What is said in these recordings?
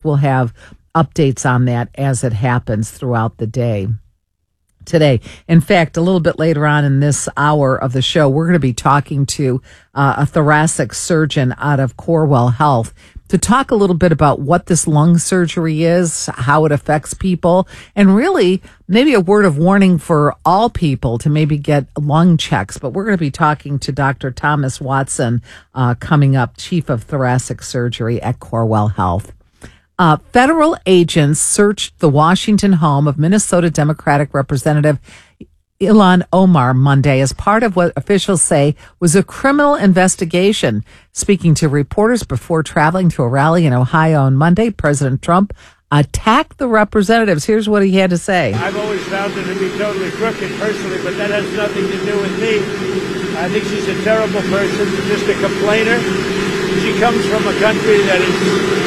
we'll have updates on that as it happens throughout the day. Today. In fact, a little bit later on in this hour of the show, we're going to be talking to a thoracic surgeon out of Corewell Health to talk a little bit about what this lung surgery is, how it affects people, and really maybe a word of warning for all people to maybe get lung checks. But we're going to be talking to Dr. Thomas Watson coming up, Chief of Thoracic Surgery at Corewell Health. Federal agents searched the Washington home of Minnesota Democratic Representative Ilhan Omar Monday as part of what officials say was a criminal investigation. Speaking to reporters before traveling to a rally in Ohio on Monday, President Trump attacked the representatives. Here's what he had to say. I've always found her to be totally crooked personally, but that has nothing to do with me. I think she's a terrible person, just a complainer. She comes from a country that is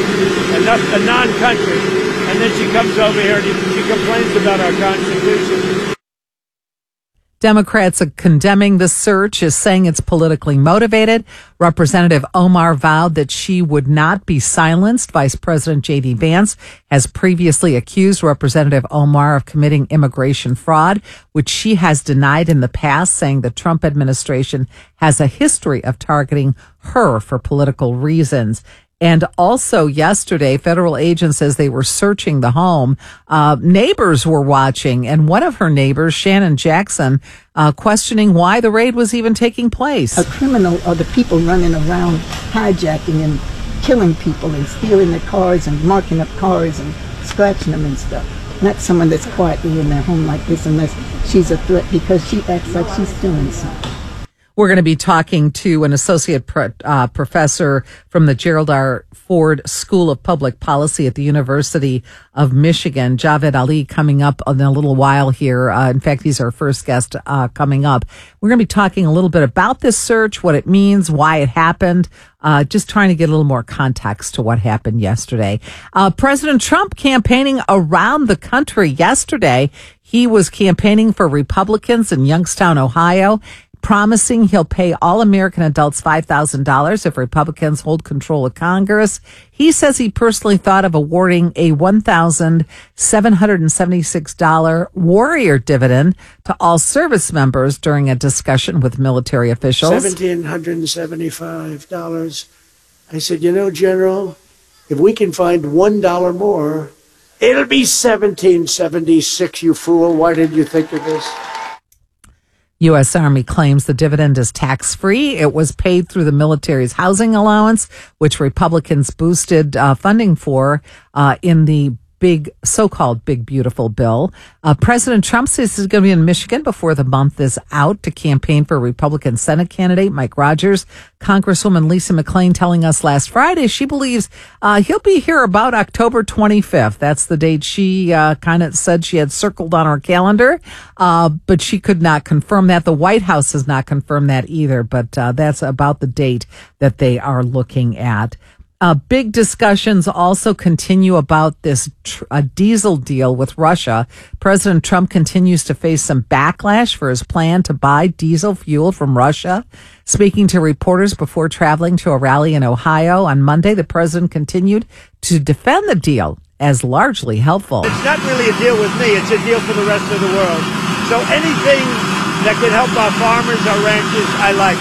a non-country, and then she comes over here and she complains about our Constitution. Democrats are condemning the search as saying it's politically motivated. Representative Omar vowed that she would not be silenced. Vice President J.D. Vance has previously accused Representative Omar of committing immigration fraud, which she has denied in the past, saying the Trump administration has a history of targeting her for political reasons. And also yesterday, federal agents, as they were searching the home, neighbors were watching. And one of her neighbors, Shannon Jackson, questioning why the raid was even taking place. A criminal are the people running around hijacking and killing people and stealing their cars and marking up cars and scratching them and stuff. Not someone that's quietly in their home like this unless she's a threat because she acts like she's doing something. We're going to be talking to an associate professor from the Gerald R. Ford School of Public Policy at the University of Michigan, Javed Ali, coming up in a little while here. In fact, he's our first guest coming up. We're going to be talking a little bit about this search, what it means, why it happened, just trying to get a little more context to what happened yesterday. President Trump campaigning around the country yesterday. He was campaigning for Republicans in Youngstown, Ohio, promising he'll pay all American adults $5,000 if Republicans hold control of Congress. He says he personally thought of awarding a $1,776 warrior dividend to all service members during a discussion with military officials. $1,775. I said, General, if we can find $1 more, it'll be $1,776, you fool. Why didn't you think of this? U.S. Army claims the dividend is tax-free. It was paid through the military's housing allowance, which Republicans boosted funding for in the so-called Big Beautiful Bill. President Trump says he's going to be in Michigan before the month is out to campaign for Republican Senate candidate Mike Rogers. Congresswoman Lisa McClain telling us last Friday she believes he'll be here about October 25th. That's the date she kind of said she had circled on her calendar, but she could not confirm that. The White House has not confirmed that either, but that's about the date that they are looking at. Big discussions also continue about this diesel deal with Russia. President Trump continues to face some backlash for his plan to buy diesel fuel from Russia. Speaking to reporters before traveling to a rally in Ohio on Monday, the president continued to defend the deal as largely helpful. It's not really a deal with me. It's a deal for the rest of the world. So anything that can help our farmers, our ranchers, I like.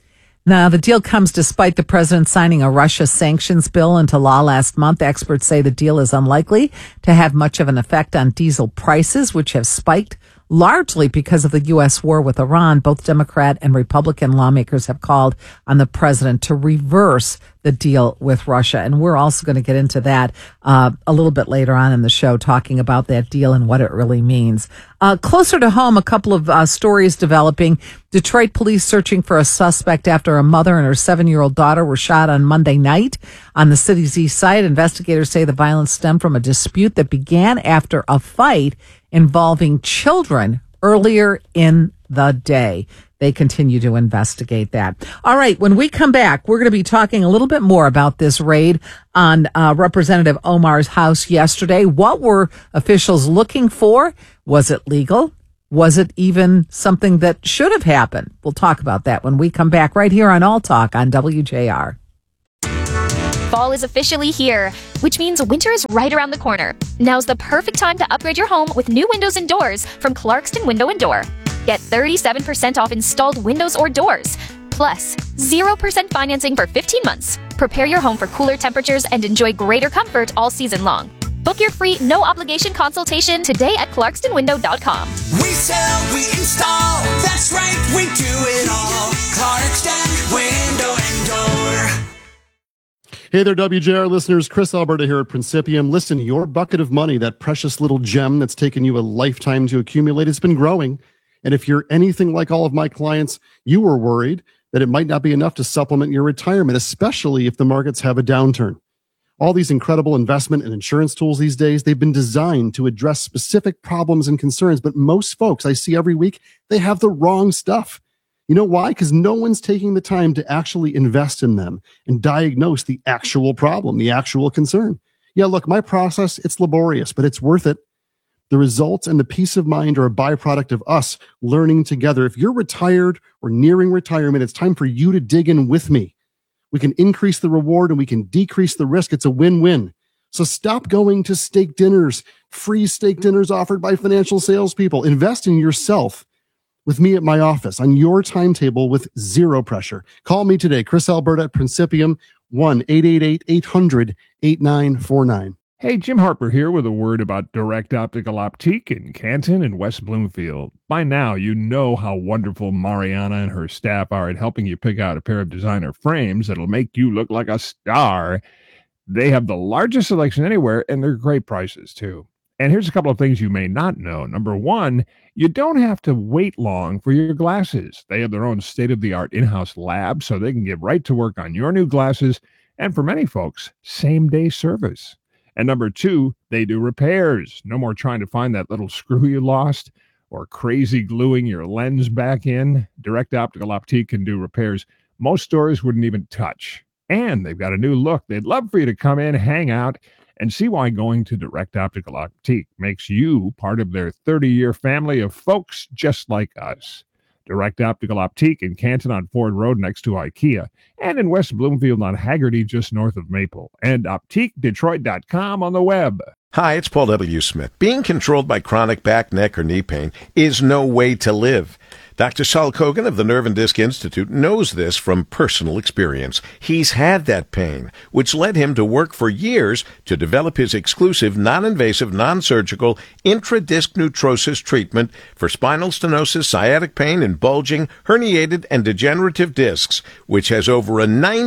Now, the deal comes despite the president signing a Russia sanctions bill into law last month. Experts say the deal is unlikely to have much of an effect on diesel prices, which have spiked largely because of the U.S. war with Iran. Both Democrat and Republican lawmakers have called on the president to reverse the deal with Russia. And we're also going to get into that a little bit later on in the show, talking about that deal and what it really means. Closer to home, a couple of stories developing. Detroit police searching for a suspect after a mother and her 7-year-old daughter were shot on Monday night on the city's east side. Investigators say the violence stemmed from a dispute that began after a fight involving children earlier in the day. They continue to investigate that. All right, when we come back, we're going to be talking a little bit more about this raid on Representative Omar's house yesterday. What were officials looking for? Was it legal? Was it even something that should have happened? We'll talk about that when we come back right here on All Talk on WJR. Fall is officially here, which means winter is right around the corner. Now's the perfect time to upgrade your home with new windows and doors from Clarkston Window and Door. Get 37% off installed windows or doors, plus 0% financing for 15 months. Prepare your home for cooler temperatures and enjoy greater comfort all season long. Book your free, no-obligation consultation today at clarkstonwindow.com. We sell, we install, that's right, we do it all. Clarkston Window and Door. Hey there, WJR listeners. Chris Alberta here at Principium. Listen, your bucket of money, that precious little gem that's taken you a lifetime to accumulate, it's been growing. And if you're anything like all of my clients, you were worried that it might not be enough to supplement your retirement, especially if the markets have a downturn. All these incredible investment and insurance tools these days, they've been designed to address specific problems and concerns. But most folks I see every week, they have the wrong stuff. You know why? Because no one's taking the time to actually invest in them and diagnose the actual problem, the actual concern. Yeah, look, my process, it's laborious, but it's worth it. The results and the peace of mind are a byproduct of us learning together. If you're retired or nearing retirement, it's time for you to dig in with me. We can increase the reward and we can decrease the risk. It's a win-win. So stop going to steak dinners, free steak dinners offered by financial salespeople. Invest in yourself with me at my office on your timetable with zero pressure. Call me today, Chris Alberta at Principium, 1-888-800-8949. Hey, Jim Harper here with a word about Direct Optical Optique in Canton and West Bloomfield. By now, you know how wonderful Mariana and her staff are at helping you pick out a pair of designer frames that'll make you look like a star. They have the largest selection anywhere, and they're great prices, too. And here's a couple of things you may not know. Number one, you don't have to wait long for your glasses. They have their own state-of-the-art in-house lab, so they can get right to work on your new glasses, and for many folks, same-day service. And number two, they do repairs. No more trying to find that little screw you lost or crazy gluing your lens back in. Direct Optical Optique can do repairs most stores wouldn't even touch. And they've got a new look. They'd love for you to come in, hang out, and see why going to Direct Optical Optique makes you part of their 30-year family of folks just like us. Direct Optical Optique in Canton on Ford Road next to IKEA, and in West Bloomfield on Haggerty just north of Maple, and OptiqueDetroit.com on the web. Hi, it's Paul W. Smith. Being controlled by chronic back, neck, or knee pain is no way to live. Dr. Saul Kogan of the Nerve and Disc Institute knows this from personal experience. He's had that pain, which led him to work for years to develop his exclusive, non-invasive, non-surgical intradisc neutrosis treatment for spinal stenosis, sciatic pain, and bulging, herniated, and degenerative discs, which has over a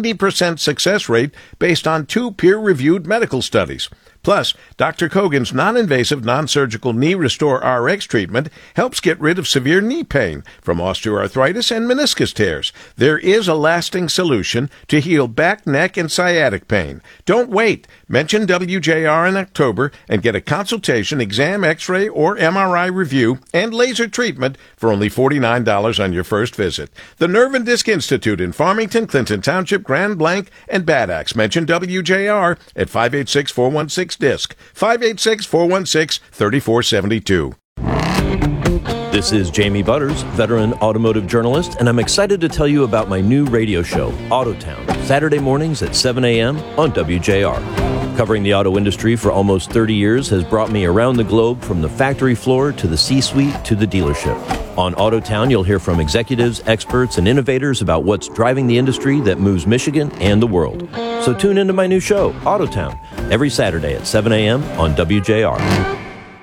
90% success rate based on 2 peer-reviewed medical studies. Plus, Dr. Kogan's non-invasive, non-surgical Knee Restore RX treatment helps get rid of severe knee pain from osteoarthritis and meniscus tears. There is a lasting solution to heal back, neck, and sciatic pain. Don't wait. Mention WJR in October and get a consultation, exam, x-ray, or MRI review and laser treatment for only $49 on your first visit. The Nerve and Disc Institute in Farmington, Clinton Township, Grand Blanc, and Bad Axe. Mention WJR at 586-416-DISC, 586-416-3472. This is Jamie Butters, veteran automotive journalist, and I'm excited to tell you about my new radio show, Autotown, Saturday mornings at 7 a.m. on WJR. Covering the auto industry for almost 30 years has brought me around the globe from the factory floor to the C-suite to the dealership. On Autotown, you'll hear from executives, experts, and innovators about what's driving the industry that moves Michigan and the world. So tune into my new show, Autotown, every Saturday at 7 a.m. on WJR.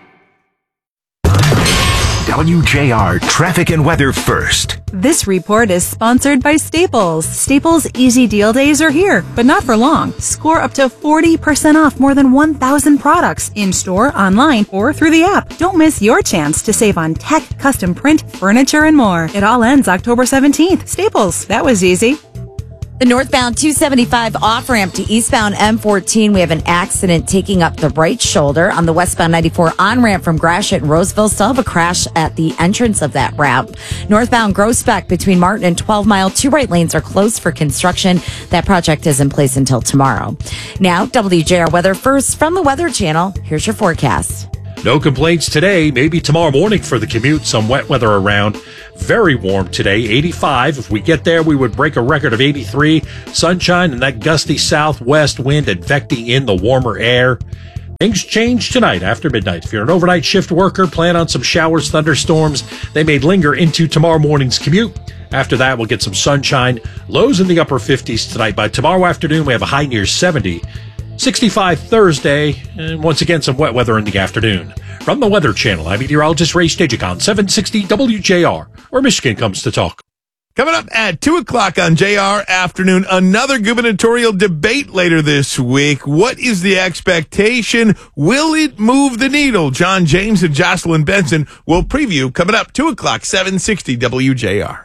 WJR Traffic and Weather First. This report is sponsored by Staples. Staples Easy Deal Days are here, but not for long. Score up to 40% off more than 1,000 products in-store, online, or through the app. Don't miss your chance to save on tech, custom print, furniture, and more. It all ends October 17th. Staples, that was easy. The northbound 275 off-ramp to eastbound M14, we have an accident taking up the right shoulder. On the westbound 94 on-ramp from Gratiot and Roseville, still have a crash at the entrance of that route. Northbound Groesbeck between Martin and 12 Mile, 2 right lanes are closed for construction. That project is in place until tomorrow. Now, WJR Weather First from the Weather Channel. Here's your forecast. No complaints today. Maybe tomorrow morning for the commute. Some wet weather around. Very warm today, 85. If we get there, we would break a record of 83. Sunshine and that gusty southwest wind advecting in the warmer air. Things change tonight after midnight. If you're an overnight shift worker, plan on some showers, thunderstorms. They may linger into tomorrow morning's commute. After that, we'll get some sunshine. Lows in the upper 50s tonight. By tomorrow afternoon, we have a high near 70. 65 Thursday, and once again, some wet weather in the afternoon. From the Weather Channel, I'm meteorologist Ray Stagicon, 760 WJR, where Michigan comes to talk. Coming up at 2 o'clock on JR Afternoon, another gubernatorial debate later this week. What is the expectation? Will it move the needle? John James and Jocelyn Benson will preview coming up 2 o'clock, 760 WJR.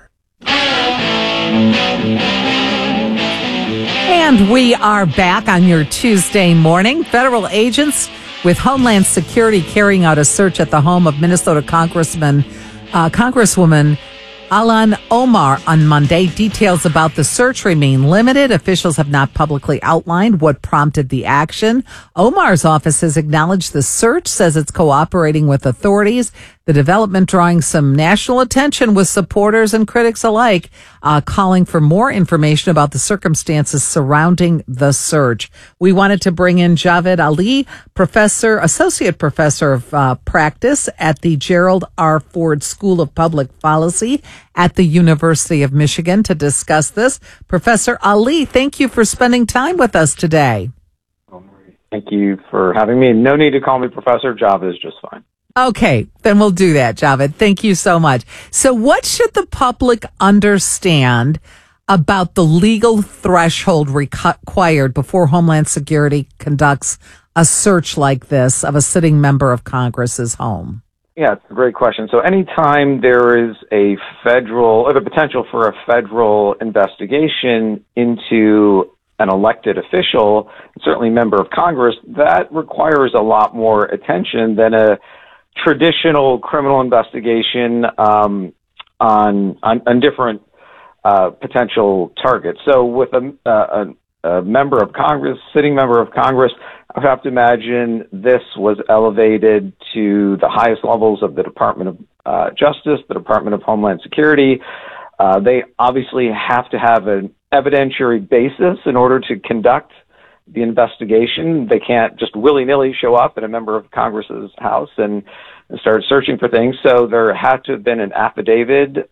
And we are back on your Tuesday morning. Federal agents with Homeland Security carrying out a search at the home of Minnesota Congresswoman Ilhan Omar on Monday. Details about the search remain limited. Officials have not publicly outlined what prompted the action. Omar's office has acknowledged the search, says it's cooperating with authorities. The development drawing some national attention with supporters and critics alike, calling for more information about the circumstances surrounding the search. We wanted to bring in Javed Ali, associate professor of practice at the Gerald R. Ford School of Public Policy at the University of Michigan to discuss this. Professor Ali, thank you for spending time with us today. Thank you for having me. No need to call me Professor. Javed is just fine. Okay, then we'll do that, Javed. Thank you so much. So what should the public understand about the legal threshold required before Homeland Security conducts a search like this of a sitting member of Congress's home? Yeah, it's a great question. So anytime there is a federal, or the potential for a federal investigation into an elected official, certainly member of Congress, that requires a lot more attention than a traditional criminal investigation on different potential targets. So with a member of Congress, sitting member of Congress, I have to imagine this was elevated to the highest levels of the Department of Justice, the Department of Homeland Security. They obviously have to have an evidentiary basis in order to conduct the investigation. They can't just willy-nilly show up at a member of Congress's house and start searching for things. So there had to have been an affidavit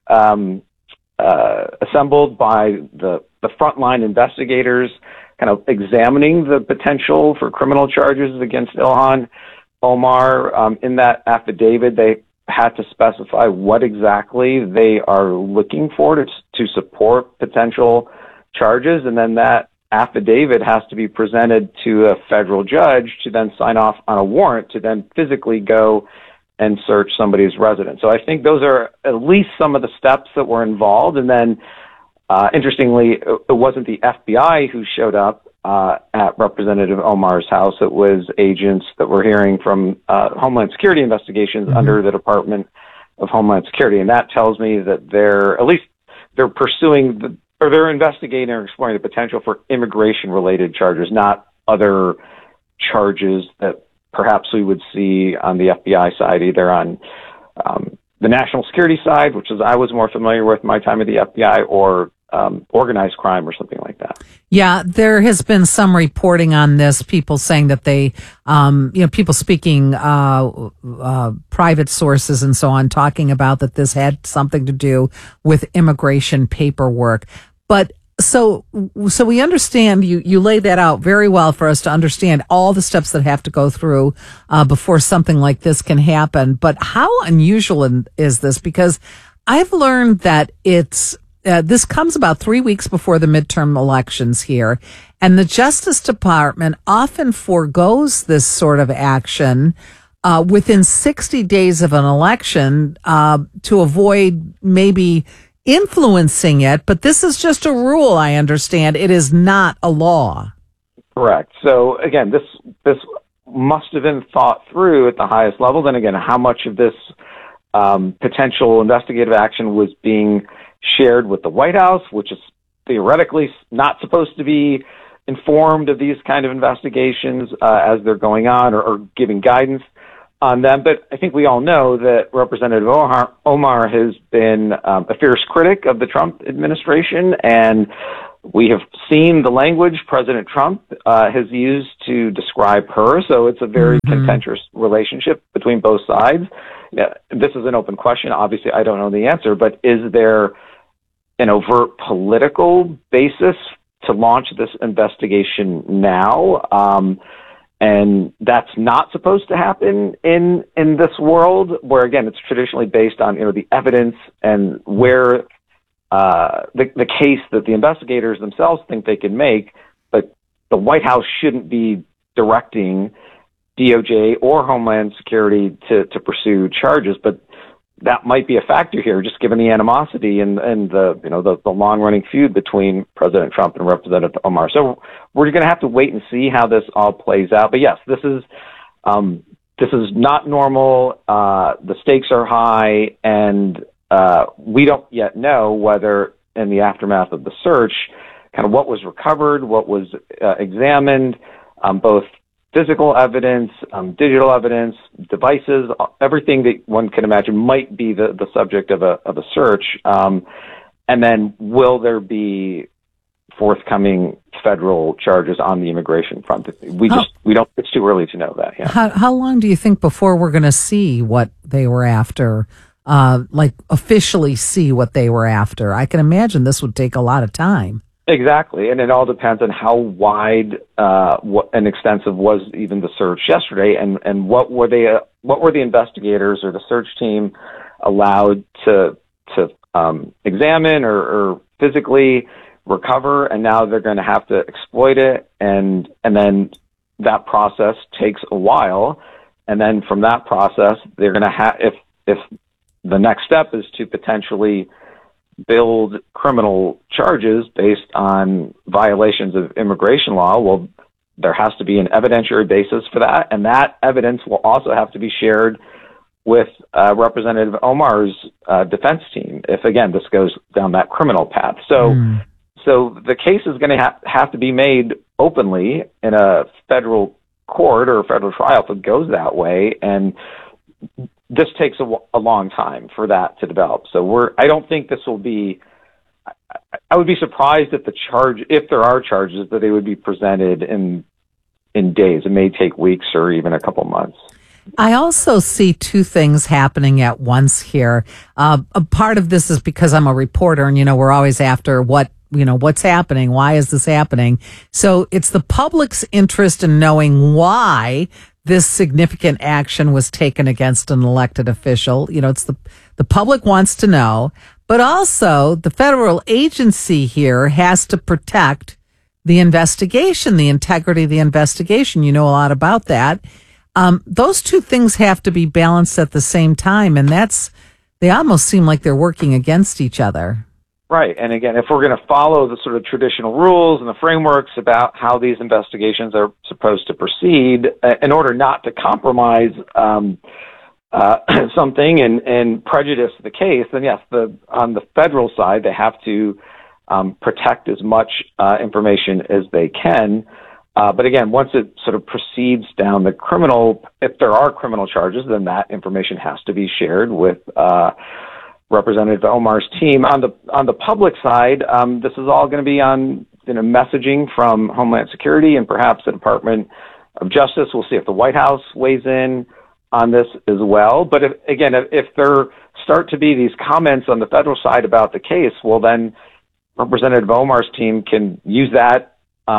assembled by the frontline investigators kind of examining the potential for criminal charges against Ilhan Omar. In that affidavit, they had to specify what exactly they are looking for to support potential charges, and then that affidavit has to be presented to a federal judge to then sign off on a warrant to then physically go and search somebody's residence. So I think those are at least some of the steps that were involved. And then, interestingly, it wasn't the FBI who showed up at Representative Omar's house. It was agents that we're hearing from Homeland Security investigations under the Department of Homeland Security. And that tells me that they're pursuing they're investigating or exploring the potential for immigration-related charges, not other charges that perhaps we would see on the FBI side, either on the national security side, which is I was more familiar with my time at the FBI, or organized crime or something like that. Yeah, there has been some reporting on this, people saying that they, people speaking, private sources and so on, talking about that this had something to do with immigration paperwork. But so we understand, you lay that out very well for us to understand all the steps that have to go through before something like this can happen. But how unusual is this? Because I've learned that this comes about 3 weeks before the midterm elections here, and the Justice Department often forgoes this sort of action within 60 days of an election to avoid maybe influencing it. But this is just a rule, I understand. It is not a law. Correct. So again, this must have been thought through at the highest level. Then again, how much of this potential investigative action was being shared with the White House, which is theoretically not supposed to be informed of these kind of investigations as they're going on, or giving guidance. on them. But I think we all know that Representative Omar has been a fierce critic of the Trump administration, and we have seen the language President Trump has used to describe her. So it's a very contentious relationship between both sides. Yeah, this is an open question. Obviously, I don't know the answer, but is there an overt political basis to launch this investigation now? And that's not supposed to happen in this world where, again, it's traditionally based on, the evidence and where the case that the investigators themselves think they can make, but the White House shouldn't be directing DOJ or Homeland Security to pursue charges. But that might be a factor here, just given the animosity and the long running feud between President Trump and Representative Omar. So we're going to have to wait and see how this all plays out. But yes, this is not normal. The stakes are high, and we don't yet know whether, in the aftermath of the search, kind of what was recovered, what was examined, both physical evidence, digital evidence, devices, everything that one can imagine might be the subject of a search. And then will there be forthcoming federal charges on the immigration front? We don't, it's too early to know that. Yeah. How long do you think before we're going to see what they were after? Officially see what they were after? I can imagine this would take a lot of time. Exactly, and it all depends on how wide and extensive was even the search yesterday, and what were the investigators or the search team allowed to examine or physically recover, and now they're going to have to exploit it, and then that process takes a while, and then from that process they're going to have, if the next step is to potentially build criminal charges based on violations of immigration law, well, there has to be an evidentiary basis for that, and that evidence will also have to be shared with Representative Omar's defense team if, again, this goes down that criminal path. So the case is going to have to be made openly in a federal court or a federal trial if it goes that way, and this takes a long time for that to develop. So I don't think this will be, I would be surprised if there are charges, that they would be presented in days. It may take weeks or even a couple months. I also see two things happening at once here. A part of this is because I'm a reporter, and, we're always after what's happening? Why is this happening? So it's the public's interest in knowing why this significant action was taken against an elected official. It's the public wants to know, but also the federal agency here has to protect the investigation, the integrity of the investigation. You know a lot about that. Those two things have to be balanced at the same time, and they almost seem like they're working against each other. Right. And again, if we're going to follow the sort of traditional rules and the frameworks about how these investigations are supposed to proceed, in order not to compromise something and prejudice the case, then yes, on the federal side, they have to protect as much information as they can. But again, once it sort of proceeds down the criminal, if there are criminal charges, then that information has to be shared with Representative Omar's team. On the public side, this is all going to be on messaging from Homeland Security and perhaps the Department of Justice. We'll see if the White House weighs in on this as well. But if there start to be these comments on the federal side about the case, well, then Representative Omar's team can use that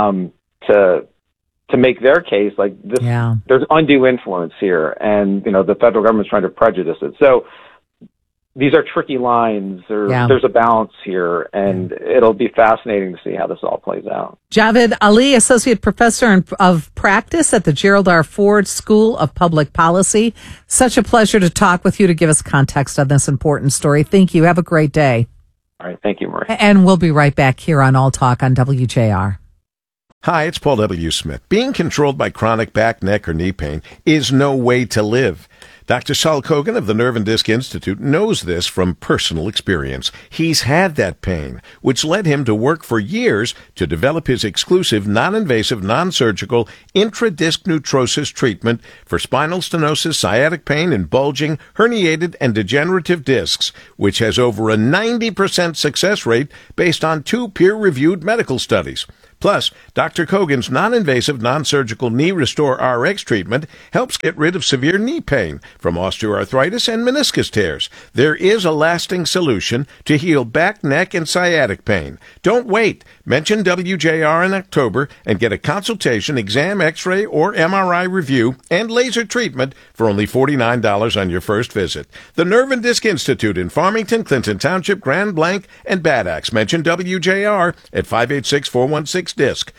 to make their case like this. Yeah. There's undue influence here, and the federal government's trying to prejudice it. So these are tricky lines. There's a balance here, and it'll be fascinating to see how this all plays out. Javed Ali, Associate Professor of Practice at the Gerald R. Ford School of Public Policy. Such a pleasure to talk with you to give us context on this important story. Thank you. Have a great day. All right. Thank you, Marie. And we'll be right back here on All Talk on WJR. Hi, it's Paul W. Smith. Being controlled by chronic back, neck, or knee pain is no way to live. Dr. Saul Kogan of the Nerve and Disc Institute knows this from personal experience. He's had that pain, which led him to work for years to develop his exclusive, non-invasive, non-surgical intradisc neutrosis treatment for spinal stenosis, sciatic pain, and bulging, herniated, and degenerative discs, which has over a 90% success rate based on 2 peer-reviewed medical studies. Plus, Dr. Kogan's non-invasive, non-surgical Knee Restore RX treatment helps get rid of severe knee pain from osteoarthritis and meniscus tears. There is a lasting solution to heal back, neck, and sciatic pain. Don't wait. Mention WJR in October and get a consultation, exam, x-ray, or MRI review and laser treatment for only $49 on your first visit. The Nerve and Disc Institute in Farmington, Clinton Township, Grand Blanc, and Bad Axe. Mention WJR at 586-416-DISC,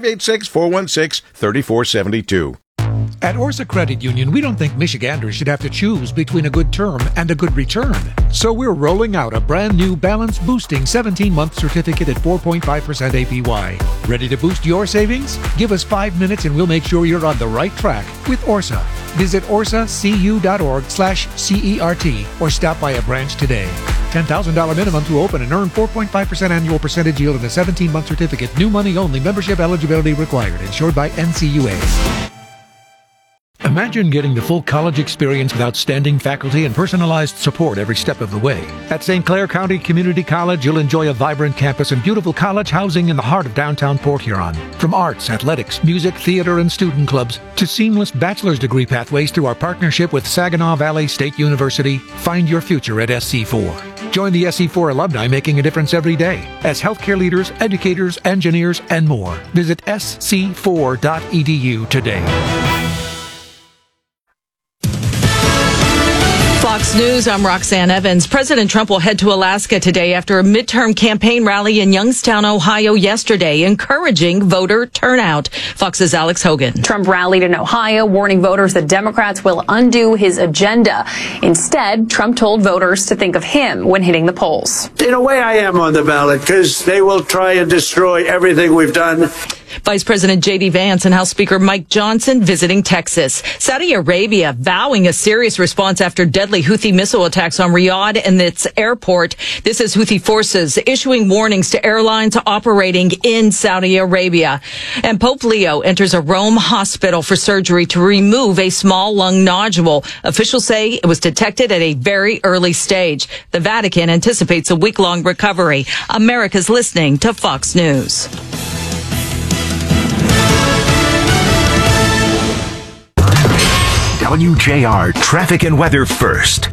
586-416-3472. At Orsa Credit Union, we don't think Michiganders should have to choose between a good term and a good return. So we're rolling out a brand new balance boosting 17-month certificate at 4.5% APY. Ready to boost your savings? Give us 5 minutes and we'll make sure you're on the right track with Orsa. Visit orsacu.org/CERT or stop by a branch today. $10,000 minimum to open and earn 4.5% annual percentage yield in a 17-month certificate. New money only. Membership eligibility required. Insured by NCUA. Imagine getting the full college experience with outstanding faculty and personalized support every step of the way. At St. Clair County Community College, you'll enjoy a vibrant campus and beautiful college housing in the heart of downtown Port Huron. From arts, athletics, music, theater, and student clubs, to seamless bachelor's degree pathways through our partnership with Saginaw Valley State University, find your future at SC4. Join the SC4 alumni making a difference every day as healthcare leaders, educators, engineers, and more. Visit sc4.edu today. Fox News, I'm Roxanne Evans. President Trump will head to Alaska today after a midterm campaign rally in Youngstown, Ohio yesterday, encouraging voter turnout. Fox's Alex Hogan. Trump rallied in Ohio, warning voters that Democrats will undo his agenda. Instead, Trump told voters to think of him when hitting the polls. In a way, I am on the ballot because they will try and destroy everything we've done. Vice President J.D. Vance and House Speaker Mike Johnson visiting Texas. Saudi Arabia vowing a serious response after deadly Houthi missile attacks on Riyadh and its airport. This is Houthi forces issuing warnings to airlines operating in Saudi Arabia. And Pope Leo enters a Rome hospital for surgery to remove a small lung nodule. Officials say it was detected at a very early stage. The Vatican anticipates a week-long recovery. America's listening to Fox News. WJR Traffic and Weather first.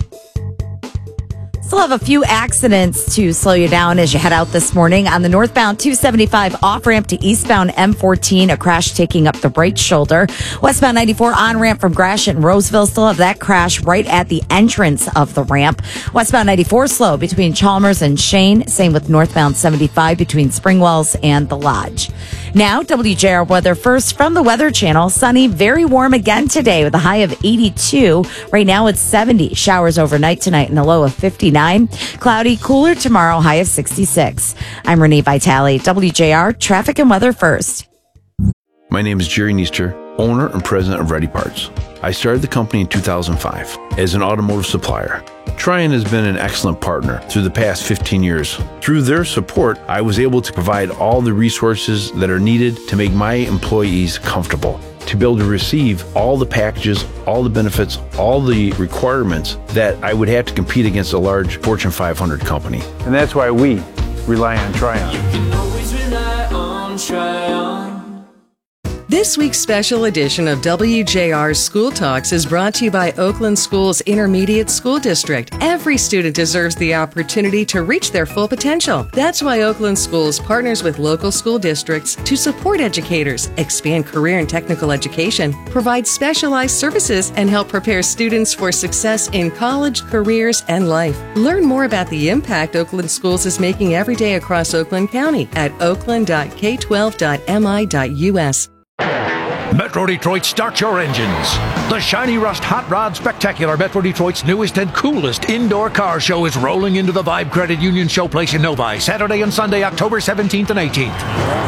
Still have a few accidents to slow you down as you head out this morning. On the northbound 275 off-ramp to eastbound M14, a crash taking up the right shoulder. Westbound 94 on-ramp from Gratiot and Roseville, still have that crash right at the entrance of the ramp. Westbound 94 slow between Chalmers and Shane. Same with northbound 75 between Springwells and The Lodge. Now, WJR weather first from the Weather Channel. Sunny, very warm again today with a high of 82. Right now it's 70. Showers overnight tonight and a low of 59. Cloudy, cooler tomorrow, high of 66. I'm Renee Vitale, WJR Traffic and Weather first. My name is Jerry Neester, owner and president of Ready Parts. I started the company in 2005 as an automotive supplier. Tryon has been an excellent partner through the past 15 years. Through their support, I was able to provide all the resources that are needed to make my employees comfortable, to be able to receive all the packages, all the benefits, all the requirements that I would have to compete against a large Fortune 500 company. And that's why we rely on Tryon. You can always rely on Tryon. This week's special edition of WJR School Talks is brought to you by Oakland Schools Intermediate School District. Every student deserves the opportunity to reach their full potential. That's why Oakland Schools partners with local school districts to support educators, expand career and technical education, provide specialized services, and help prepare students for success in college, careers, and life. Learn more about the impact Oakland Schools is making every day across Oakland County at oakland.k12.mi.us. Metro Detroit, start your engines. The Shiny Rust Hot Rod Spectacular, Metro Detroit's newest and coolest indoor car show, is rolling into the Vibe Credit Union Showplace in Novi, Saturday and Sunday, October 17th and 18th.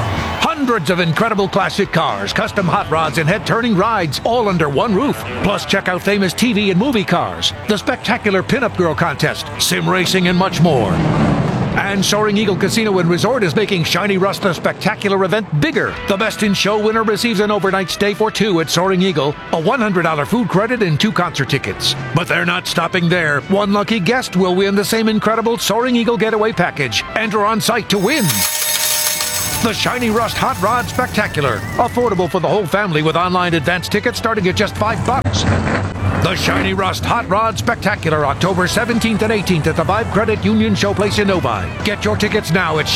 Hundreds of incredible classic cars, custom hot rods, and head-turning rides, all under one roof. Plus, check out famous TV and movie cars, the spectacular Pinup Girl Contest, sim racing, and much more. And Soaring Eagle Casino and Resort is making Shiny Rust the spectacular event bigger. The Best in Show winner receives an overnight stay for two at Soaring Eagle, a $100 food credit, and 2 concert tickets. But they're not stopping there. One lucky guest will win the same incredible Soaring Eagle Getaway Package. Enter on site to win. The Shiny Rust Hot Rod Spectacular. Affordable for the whole family with online advance tickets starting at just $5. The Shiny Rust Hot Rod Spectacular, October 17th and 18th at the Vibe Credit Union Showplace in Novi. Get your tickets now at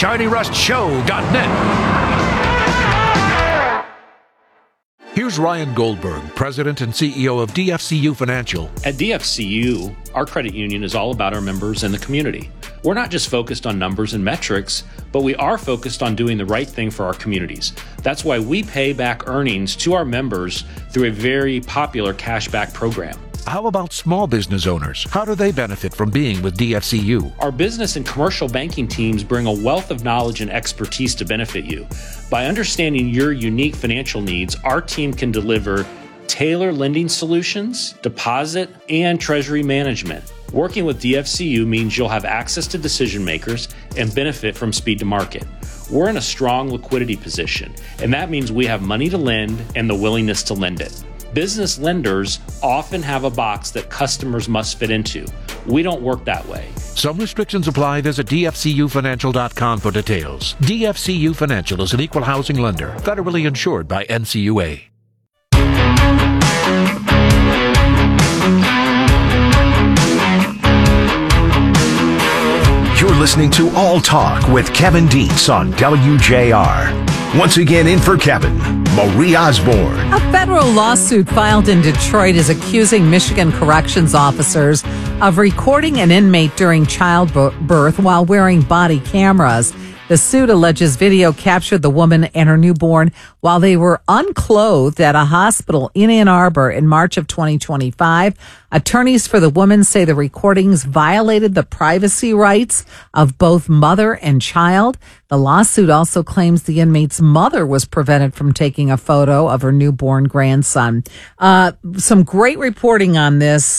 ShinyRustShow.net. Here's Ryan Goldberg, President and CEO of DFCU Financial. At DFCU, our credit union is all about our members and the community. We're not just focused on numbers and metrics, but we are focused on doing the right thing for our communities. That's why we pay back earnings to our members through a very popular cashback program. How about small business owners? How do they benefit from being with DFCU? Our business and commercial banking teams bring a wealth of knowledge and expertise to benefit you. By understanding your unique financial needs, our team can deliver tailored lending solutions, deposit, and treasury management. Working with DFCU means you'll have access to decision makers and benefit from speed to market. We're in a strong liquidity position, and that means we have money to lend and the willingness to lend it. Business lenders often have a box that customers must fit into. We don't work that way. Some restrictions apply. Visit DFCUFinancial.com for details. DFCU Financial is an equal housing lender, federally insured by NCUA. You're listening to All Talk with Kevin Dietz on WJR. Once again, in for Kevin, Marie Osborne. A federal lawsuit filed in Detroit is accusing Michigan corrections officers of recording an inmate during childbirth while wearing body cameras. The suit alleges video captured the woman and her newborn while they were unclothed at a hospital in Ann Arbor in March of 2025. Attorneys for the woman say the recordings violated the privacy rights of both mother and child. The lawsuit also claims the inmate's mother was prevented from taking a photo of her newborn grandson. Some great reporting on this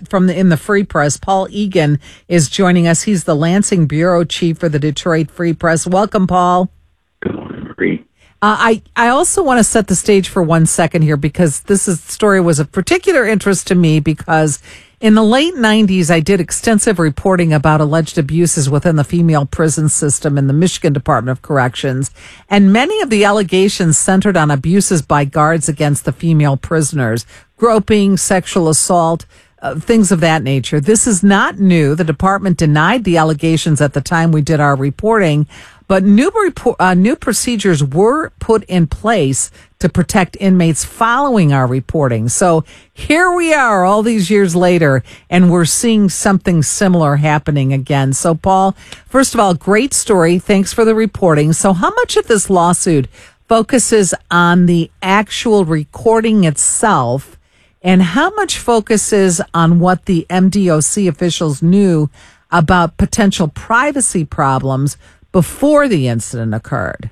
in the Free Press. Paul Egan is joining us. He's the Lansing bureau chief for the Detroit Free Press. Welcome, Paul. Good morning, Marie. I also want to set the stage for 1 second here because this story was of particular interest to me because in the late 90s, I did extensive reporting about alleged abuses within the female prison system in the Michigan Department of Corrections, and many of the allegations centered on abuses by guards against the female prisoners, groping, sexual assault, things of that nature. This is not new. The department denied the allegations at the time we did our reporting, but new procedures were put in place to protect inmates following our reporting. So here we are all these years later, and we're seeing something similar happening again. So, Paul, first of all, great story. Thanks for the reporting. So how much of this lawsuit focuses on the actual recording itself, and how much focuses on what the MDOC officials knew about potential privacy problems before the incident occurred?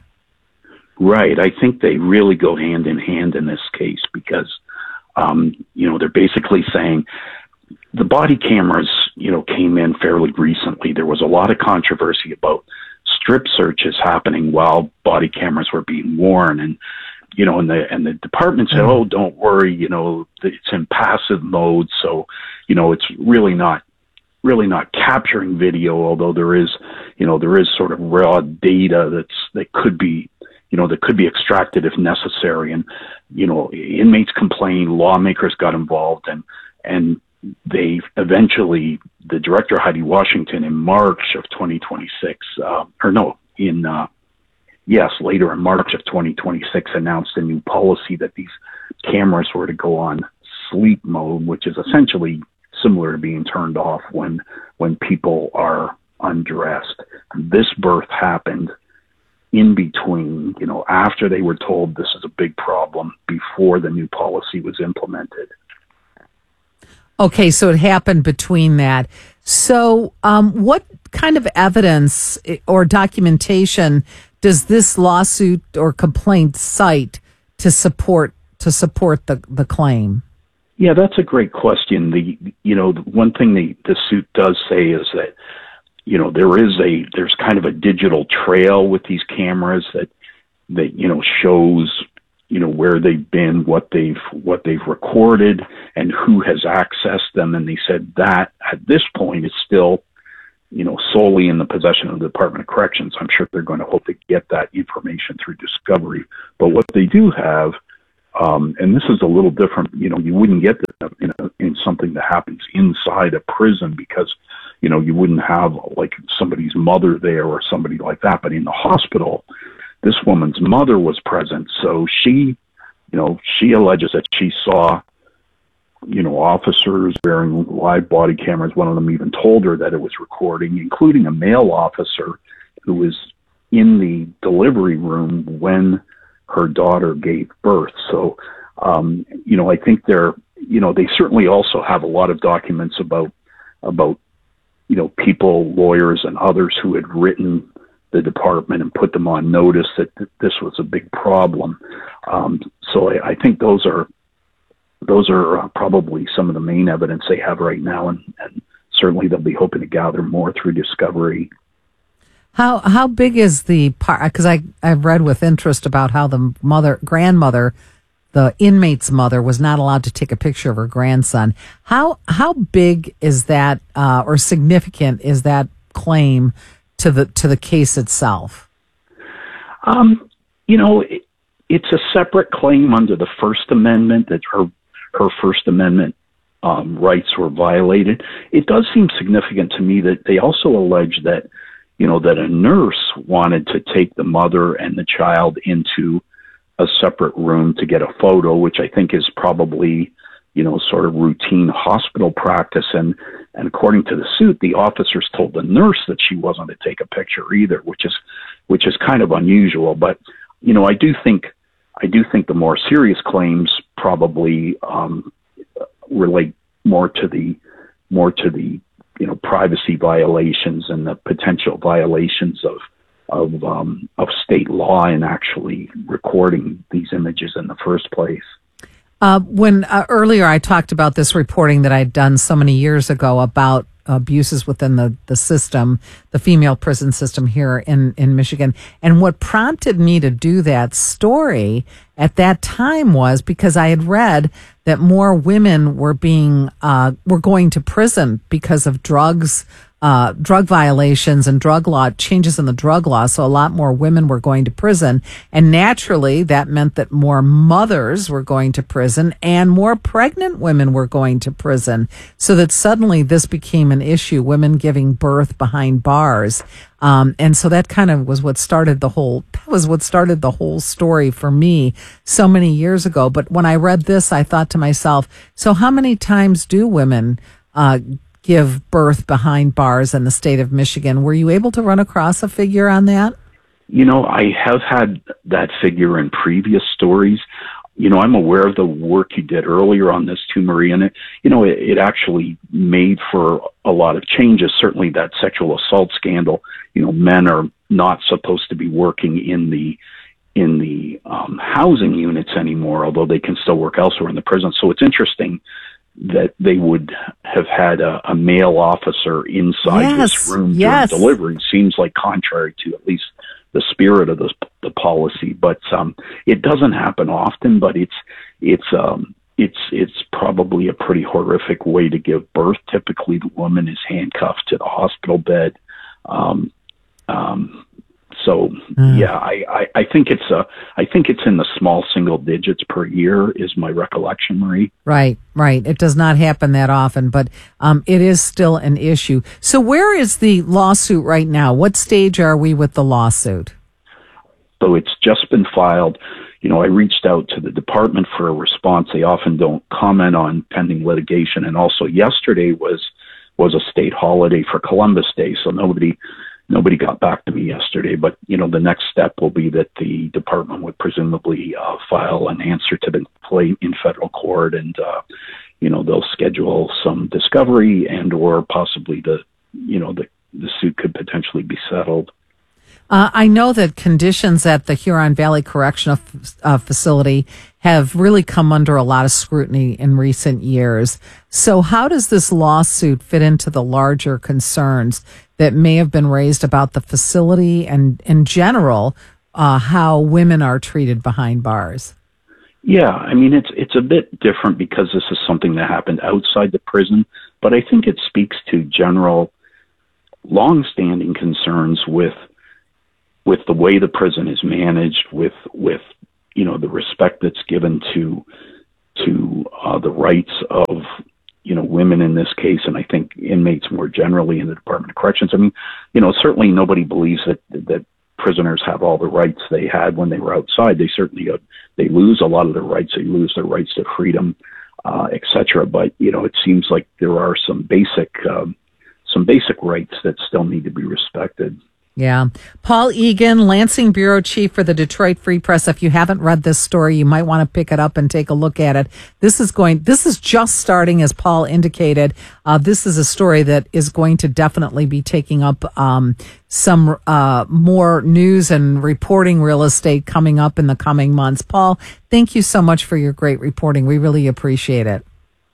Right. I think they really go hand in hand in this case because, they're basically saying the body cameras, came in fairly recently. There was a lot of controversy about strip searches happening while body cameras were being worn. And the department said, oh, don't worry, it's in passive mode. So, it's really not capturing video, although there is sort of raw data that could be extracted if necessary. And, inmates complained, lawmakers got involved, and they eventually, the director, Heidi Washington, in March of 2026, later in March of 2026, announced a new policy that these cameras were to go on sleep mode, which is essentially similar to being turned off when people are undressed. This birth happened in between, after they were told this is a big problem, before the new policy was implemented. Okay, so it happened between that. So what kind of evidence or documentation does this lawsuit or complaint cite to support the claim? Yeah, that's a great question. The one thing the suit does say is that, there's kind of a digital trail with these cameras that shows, where they've been, what they've recorded, and who has accessed them. And they said that at this point is still, solely in the possession of the Department of Corrections. I'm sure they're going to hope to get that information through discovery. But what they do have, and this is a little different, you wouldn't get that in something that happens inside a prison, because, you wouldn't have like somebody's mother there or somebody like that. But in the hospital, this woman's mother was present. So she alleges that she saw, officers wearing live body cameras. One of them even told her that it was recording, including a male officer who was in the delivery room when her daughter gave birth. So, I think they certainly also have a lot of documents about, people, lawyers and others who had written the department and put them on notice that this was a big problem. So I think those are probably some of the main evidence they have right now, and certainly they'll be hoping to gather more through discovery. How big is the part? Because I've read with interest about how the grandmother, the inmate's mother, was not allowed to take a picture of her grandson. How big is that, or significant is that claim to the case itself? It's a separate claim under the First Amendment, that her First Amendment rights were violated. It does seem significant to me that they also allege that, that a nurse wanted to take the mother and the child into a separate room to get a photo, which I think is probably, sort of routine hospital practice. And according to the suit, the officers told the nurse that she wasn't to take a picture either, which is kind of unusual. But, I do think the more serious claims probably relate more to the privacy violations and the potential violations of state law in actually recording these images in the first place. When earlier I talked about this reporting that I'd done so many years ago about abuses within the system, the female prison system here in Michigan. And what prompted me to do that story at that time was because I had read that more women were going to prison because of drugs, drug violations and drug law changes in the drug law. So a lot more women were going to prison. And naturally, that meant that more mothers were going to prison and more pregnant women were going to prison. So that suddenly this became an issue, women giving birth behind bars. And so that kind of was what started the whole story for me so many years ago. But when I read this, I thought to myself, so how many times do women, give birth behind bars in the state of Michigan? Were you able to run across a figure on that? I have had that figure in previous stories. I'm aware of the work you did earlier on this too, Marie, and it actually made for a lot of changes. Certainly that sexual assault scandal, men are not supposed to be working in the housing units anymore, although they can still work elsewhere in the prison. So it's interesting that they would have had a male officer inside this room during delivery. Seems like contrary to at least the spirit of the policy, but it doesn't happen often. But it's probably a pretty horrific way to give birth. Typically, the woman is handcuffed to the hospital bed. I think it's in the small single digits per year is my recollection, Marie. Right. It does not happen that often, but it is still an issue. So where is the lawsuit right now? What stage are we with the lawsuit? So it's just been filed. I reached out to the department for a response. They often don't comment on pending litigation. And also yesterday was a state holiday for Columbus Day, so nobody got back to me yesterday, but the next step will be that the department would presumably file an answer to the complaint in federal court, and they'll schedule some discovery, and or possibly the suit could potentially be settled. I know that conditions at the Huron Valley Correctional Facility have really come under a lot of scrutiny in recent years. So how does this lawsuit fit into the larger concerns that may have been raised about the facility and in general, how women are treated behind bars? Yeah, I mean, it's a bit different because this is something that happened outside the prison, but I think it speaks to general long-standing concerns with the way the prison is managed, with the respect that's given to the rights of women in this case, and I think inmates more generally in the Department of Corrections. I mean, certainly nobody believes that prisoners have all the rights they had when they were outside. They certainly they lose a lot of their rights. They lose their rights to freedom, etc. But it seems like there are some basic rights that still need to be respected. Yeah. Paul Egan, Lansing Bureau Chief for the Detroit Free Press. If you haven't read this story, you might want to pick it up and take a look at it. This is just starting, as Paul indicated. This is a story that is going to definitely be taking up some more news and reporting real estate coming up in the coming months. Paul, thank you so much for your great reporting. We really appreciate it.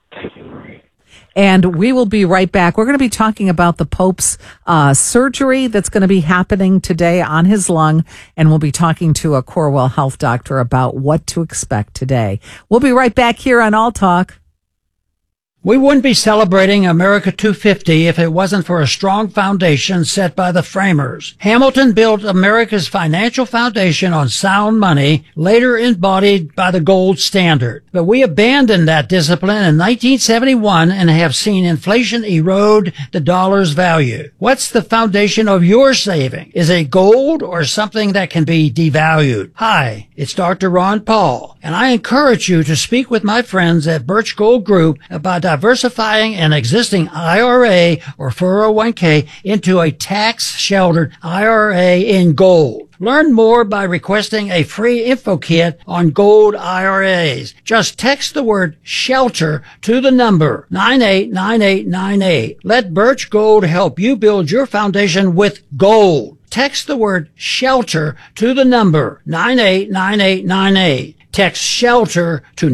And we will be right back. We're going to be talking about the Pope's surgery that's going to be happening today on his lung. And we'll be talking to a Corewell Health doctor about what to expect today. We'll be right back here on All Talk. We wouldn't be celebrating America 250 if it wasn't for a strong foundation set by the framers. Hamilton built America's financial foundation on sound money, later embodied by the gold standard. But we abandoned that discipline in 1971 and have seen inflation erode the dollar's value. What's the foundation of your saving? Is it gold or something that can be devalued? Hi, it's Dr. Ron Paul, and I encourage you to speak with my friends at Birch Gold Group about diversifying an existing IRA or 401k into a tax-sheltered IRA in gold. Learn more by requesting a free info kit on gold IRAs. Just text the word SHELTER to the number 989898. Let Birch Gold help you build your foundation with gold. Text the word SHELTER to the number 989898. Text SHELTER to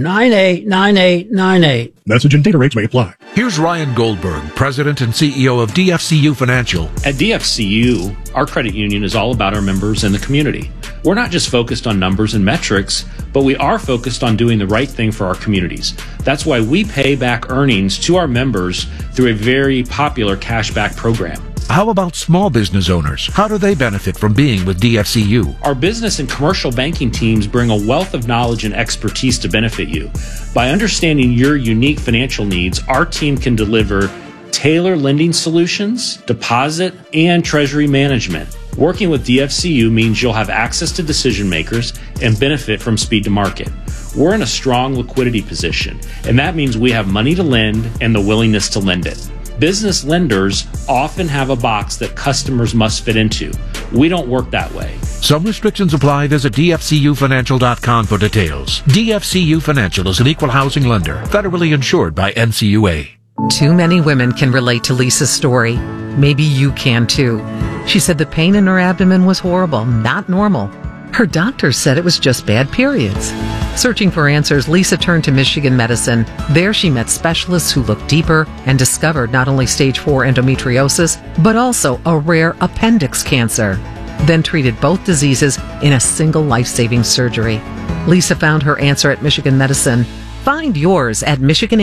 989898. Message and data rates may apply. Here's Ryan Goldberg, President and CEO of DFCU Financial. At DFCU, our credit union is all about our members and the community. We're not just focused on numbers and metrics, but we are focused on doing the right thing for our communities. That's why we pay back earnings to our members through a very popular cashback program. How about small business owners? How do they benefit from being with DFCU? Our business and commercial banking teams bring a wealth of knowledge and expertise to benefit you. By understanding your unique financial needs, our team can deliver tailored lending solutions, deposit, and treasury management. Working with DFCU means you'll have access to decision makers and benefit from speed to market. We're in a strong liquidity position, and that means we have money to lend and the willingness to lend it. Business lenders often have a box that customers must fit into. We don't work that way. Some restrictions apply. Visit DFCUfinancial.com for details. DFCU Financial is an equal housing lender, federally insured by NCUA. Too many women can relate to Lisa's story. Maybe you can too. She said the pain in her abdomen was horrible, not normal. Her doctor said it was just bad periods. Searching for answers, Lisa turned to Michigan Medicine. There she met specialists who looked deeper and discovered not only stage 4 endometriosis, but also a rare appendix cancer. Then treated both diseases in a single life-saving surgery. Lisa found her answer at Michigan Medicine. Find yours at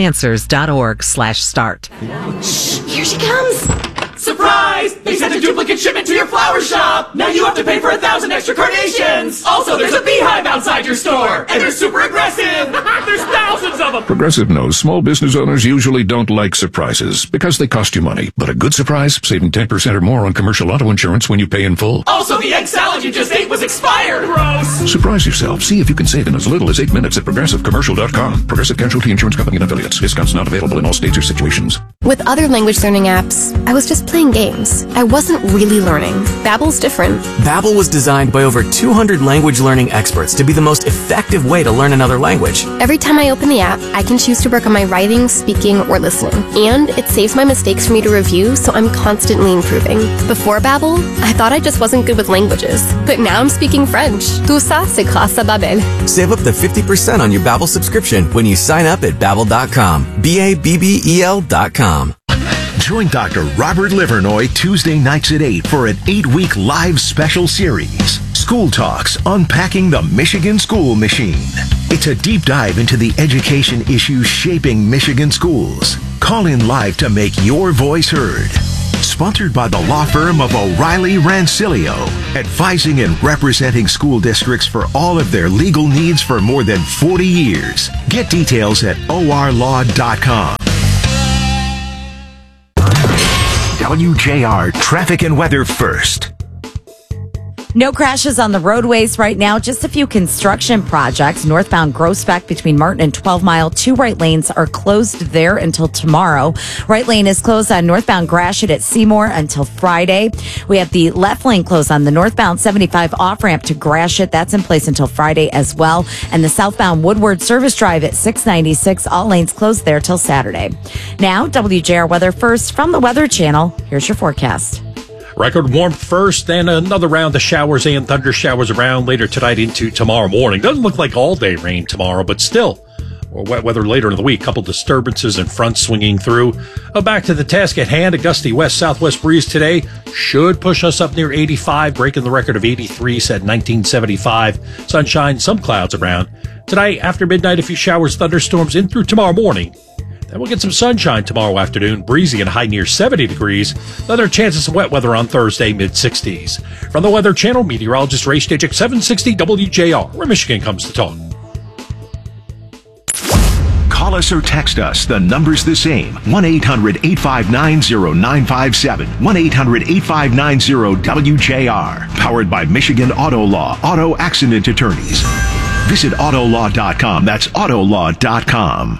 michigananswers.org/start. Here she comes! Surprise! They sent a duplicate shipment to your flower shop! Now you have to pay for 1,000 extra carnations! Also, there's a beehive outside your store! And they're super aggressive! There's thousands of them! Progressive knows small business owners usually don't like surprises because they cost you money. But a good surprise, saving 10% or more on commercial auto insurance when you pay in full. Also, the egg salad you just ate was expired! Gross! Surprise yourself. See if you can save in as little as 8 minutes at ProgressiveCommercial.com. Progressive Casualty Insurance Company and Affiliates. Discounts not available in all states or situations. With other language learning apps, I was just playing games. I wasn't really learning. Babbel's different. Babbel was designed by over 200 language learning experts to be the most effective way to learn another language. Every time I open the app, I can choose to work on my writing, speaking, or listening. And it saves my mistakes for me to review, so I'm constantly improving. Before Babbel, I thought I just wasn't good with languages. But now I'm speaking French. Tout ça, c'est grâce à Babbel. Save up to 50% on your Babbel subscription when you sign up at Babbel.com. Babbel.com. Join Dr. Robert Livernoy Tuesday nights at 8 for an 8-week live special series, School Talks, Unpacking the Michigan School Machine. It's a deep dive into the education issues shaping Michigan schools. Call in live to make your voice heard. Sponsored by the law firm of O'Reilly Rancilio, advising and representing school districts for all of their legal needs for more than 40 years. Get details at orlaw.com. WJR Traffic and Weather first. No crashes on the roadways right now, just a few construction projects. Northbound Groesbeck between Martin and 12 Mile. 2 right lanes are closed there until tomorrow. Right lane is closed on northbound Gratiot at Seymour until Friday. We have the left lane closed on the northbound 75 off-ramp to Gratiot. That's in place until Friday as well. And the southbound Woodward Service Drive at 696. All lanes closed there till Saturday. Now, WJR weather first from the Weather Channel. Here's your forecast. Record warmth first, then another round of showers and thunder showers around later tonight into tomorrow morning. Doesn't look like all-day rain tomorrow, but still, wet weather later in the week. Couple disturbances and fronts swinging through. Back to the task at hand. A gusty west-southwest breeze today should push us up near 85, breaking the record of 83 set in 1975. Sunshine, some clouds around. Tonight, after midnight, a few showers, thunderstorms in through tomorrow morning. Then we'll get some sunshine tomorrow afternoon, breezy and high near 70 degrees. Another chance of some wet weather on Thursday, mid-60s. From the Weather Channel, meteorologist Ray Stachik, 760 WJR, where Michigan comes to talk. Call us or text us. The number's the same. 1-800-859-0957. 1-800-859-0WJR. Powered by Michigan Auto Law, Auto Accident Attorneys. Visit autolaw.com. That's autolaw.com.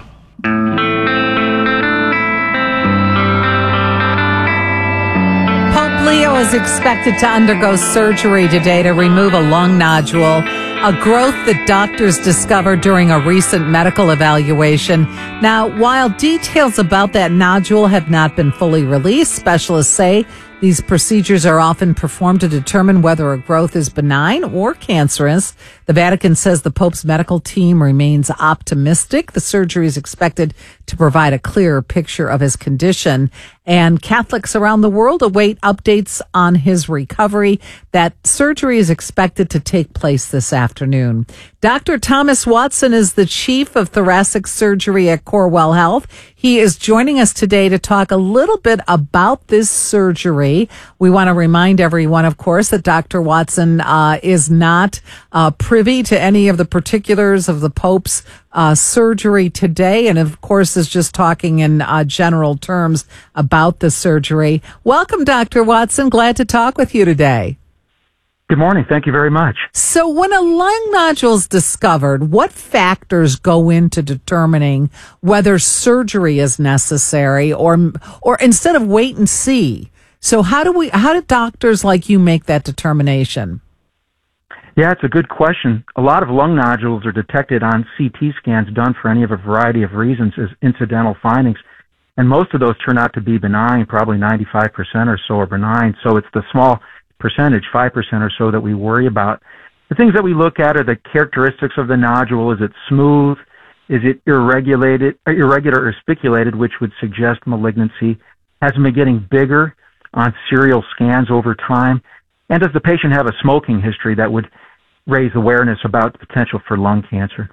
Pope Leo is expected to undergo surgery today to remove a lung nodule, a growth that doctors discovered during a recent medical evaluation. Now, while details about that nodule have not been fully released, specialists say these procedures are often performed to determine whether a growth is benign or cancerous. The Vatican says the Pope's medical team remains optimistic. The surgery is expected to provide a clearer picture of his condition, and Catholics around the world await updates on his recovery. That surgery is expected to take place this afternoon. Dr. Thomas Watson is the chief of thoracic surgery at Corewell Health. He is joining us today to talk a little bit about this surgery. We want to remind everyone, of course, that Dr. Watson is not privy to any of the particulars of the Pope's surgery today, and of course is just talking in general terms about the surgery. Welcome, Dr. Watson. Glad to talk with you today. Good morning. Thank you very much. So when a lung nodule is discovered, what factors go into determining whether surgery is necessary or instead of wait and see? So how do doctors like you make that determination? Yeah, it's a good question. A lot of lung nodules are detected on CT scans done for any of a variety of reasons as incidental findings. And most of those turn out to be benign, probably 95% or so are benign. So it's the small percentage, 5% or so, that we worry about. The things that we look at are the characteristics of the nodule. Is it smooth? Is it irregular or spiculated, which would suggest malignancy? Has it been getting bigger on serial scans over time? And does the patient have a smoking history that would raise awareness about the potential for lung cancer?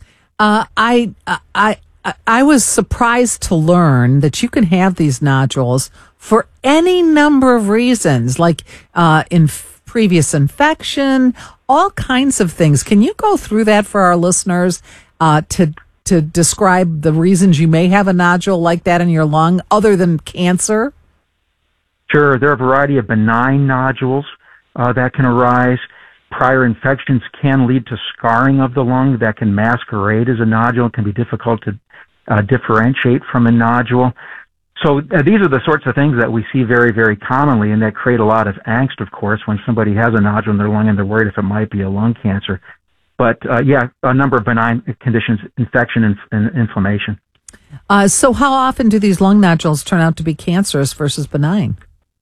I was surprised to learn that you can have these nodules for any number of reasons, like in previous infection, all kinds of things. Can you go through that for our listeners to describe the reasons you may have a nodule like that in your lung other than cancer? Sure. There are a variety of benign nodules that can arise. Prior infections can lead to scarring of the lung that can masquerade as a nodule. It can be difficult to differentiate from a nodule. So these are the sorts of things that we see very, very commonly, and that create a lot of angst, of course, when somebody has a nodule in their lung and they're worried if it might be a lung cancer. But a number of benign conditions, infection and inflammation. So how often do these lung nodules turn out to be cancerous versus benign?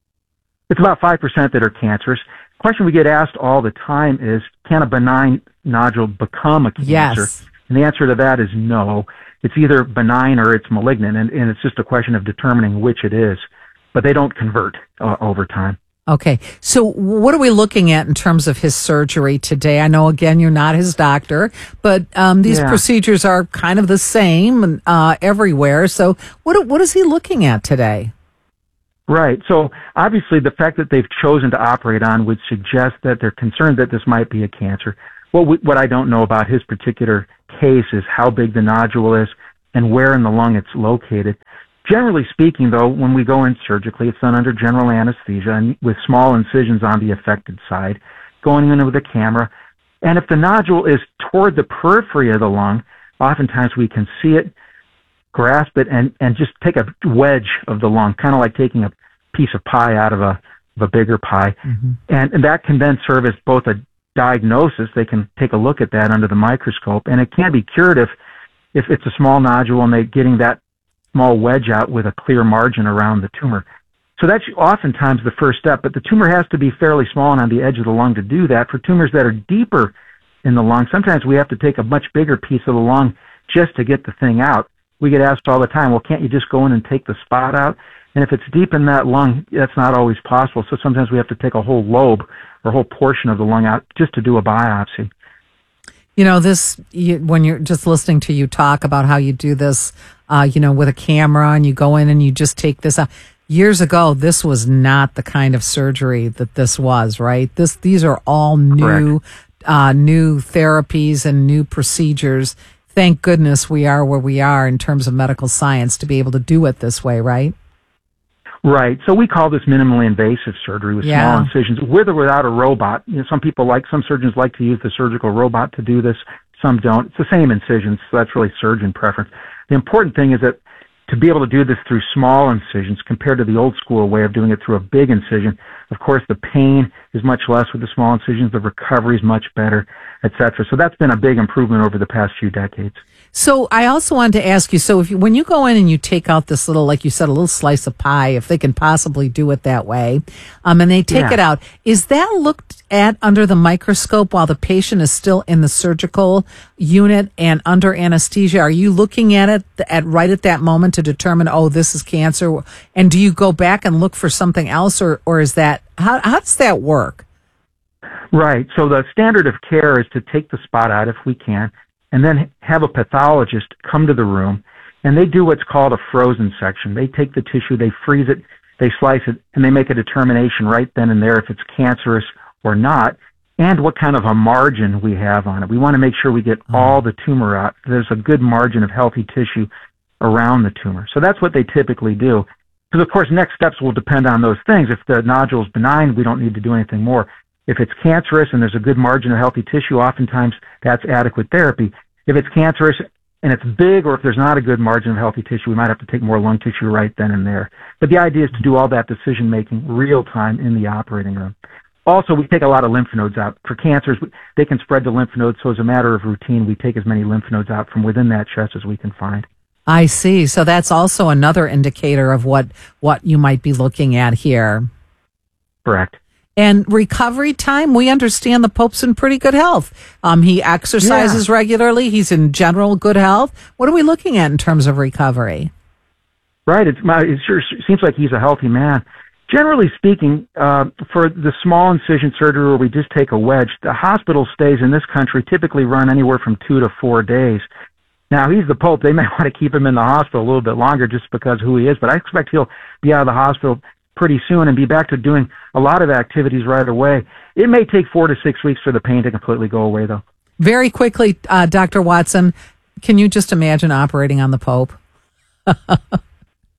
It's about 5% that are cancerous. The question we get asked all the time is, can a benign nodule become a cancer? Yes. And the answer to that is no. It's either benign or it's malignant, and it's just a question of determining which it is. But they don't convert over time. Okay. So what are we looking at in terms of his surgery today? I know, again, you're not his doctor, but these procedures are kind of the same everywhere. So what is he looking at today? Right. So obviously the fact that they've chosen to operate on would suggest that they're concerned that this might be a cancer. What I don't know about his particular case is how big the nodule is and where in the lung it's located. Generally speaking, though, when we go in surgically, it's done under general anesthesia and with small incisions on the affected side, going in with a camera. And if the nodule is toward the periphery of the lung, oftentimes we can see it, grasp it, and just take a wedge of the lung, kind of like taking a piece of pie out of a bigger pie. Mm-hmm. And that can then serve as both a diagnosis. They can take a look at that under the microscope, and it can be curative if it's a small nodule and they're getting that small wedge out with a clear margin around the tumor. So that's oftentimes the first step, but the tumor has to be fairly small and on the edge of the lung to do that. For tumors that are deeper in the lung, sometimes we have to take a much bigger piece of the lung just to get the thing out. We get asked all the time, well, can't you just go in and take the spot out? And if it's deep in that lung, that's not always possible. So sometimes we have to take a whole lobe or a whole portion of the lung out just to do a biopsy. You know, when you're just listening to you talk about how you do this, with a camera and you go in and you just take this out. Years ago, this was not the kind of surgery that this was, right? These are all new therapies and new procedures. Thank goodness we are where we are in terms of medical science to be able to do it this way, right? Right. So we call this minimally invasive surgery with small incisions, with or without a robot. Some surgeons like to use the surgical robot to do this. Some don't. It's the same incisions, so that's really surgeon preference. The important thing is that to be able to do this through small incisions compared to the old school way of doing it through a big incision, of course, the pain is much less with the small incisions, the recovery is much better, etc. So that's been a big improvement over the past few decades. So I also wanted to ask you, so when you go in and you take out this little, like you said, a little slice of pie, if they can possibly do it that way, and they take it out, is that looked at under the microscope while the patient is still in the surgical unit and under anesthesia? Are you looking at it right at that moment to determine, this is cancer? And do you go back and look for something else, or is that, how does that work? Right. So the standard of care is to take the spot out if we can, and then have a pathologist come to the room, and they do what's called a frozen section. They take the tissue, they freeze it, they slice it, and they make a determination right then and there if it's cancerous or not, and what kind of a margin we have on it. We want to make sure we get all the tumor out. There's a good margin of healthy tissue around the tumor. So that's what they typically do. Because, of course, next steps will depend on those things. If the nodule is benign, we don't need to do anything more. If it's cancerous and there's a good margin of healthy tissue, oftentimes that's adequate therapy. If it's cancerous and it's big, or if there's not a good margin of healthy tissue, we might have to take more lung tissue right then and there. But the idea is to do all that decision-making real time in the operating room. Also, we take a lot of lymph nodes out. For cancers, they can spread the lymph nodes, so as a matter of routine, we take as many lymph nodes out from within that chest as we can find. I see. So that's also another indicator of what you might be looking at here. Correct. And recovery time, we understand the Pope's in pretty good health. He exercises regularly. He's in general good health. What are we looking at in terms of recovery? Right. It sure seems like he's a healthy man. Generally speaking, for the small incision surgery where we just take a wedge, the hospital stays in this country typically run anywhere from 2 to 4 days. Now, he's the Pope. They may want to keep him in the hospital a little bit longer just because of who he is, but I expect he'll be out of the hospital pretty soon and be back to doing a lot of activities right away. It may take 4 to 6 weeks for the pain to completely go away, though. Very quickly, Dr. Watson, can you just imagine operating on the Pope?